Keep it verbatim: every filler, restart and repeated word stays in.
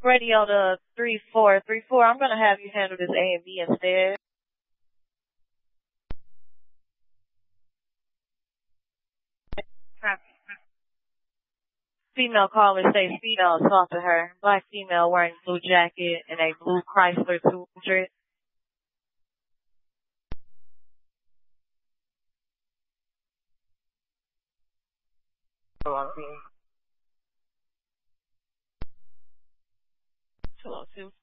Radio to three four. Three four, I'm gonna have you handle this A and B instead. Female caller says female talk to her. Black female wearing blue jacket and a blue Chrysler two hundred. Hello, two.